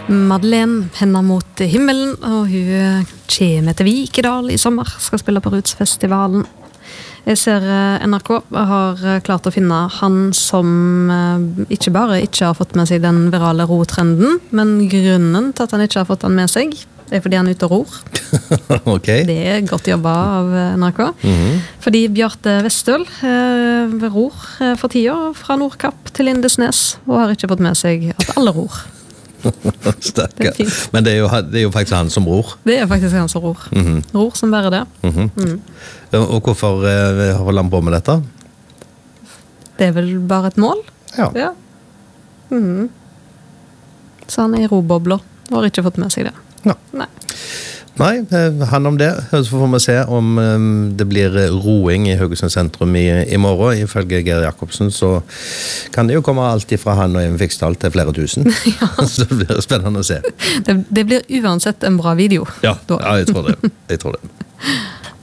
Madeleine hender mot himmelen, og hun kommer til Vikedal i sommer, skal spille på Rootsfestivalen. Jeg ser NRK har klart å finne han som ikke bare ikke har fått med seg den virale rotrenden, men grunnen til at han ikke har fått den med seg, det er fordi han er ute og ror. Okay. Det er godt jobba av NRK. Fordi Bjarte Westøl ror for tida fra Nordkapp til Lindesnes, og har ikke fått med seg at alle ror. Det men det er jo faktisk han som ror. Det er faktisk han som ror. Ror som bare det. Og hvorfor holder han på med dette? Det er vel bare et mål. Ja. Så han er i robobler og har ikke fått med seg det. Ja. Nei, han om det. Så får vi se om det blir roing i Haugesund sentrum i morgen. Ifølge Geir Jakobsen så kan det jo komme alt ifra han og en Fiksdal til flere tusen. Ja. Så det blir spennende å se. Det blir uansett en bra video. Ja, jeg tror det.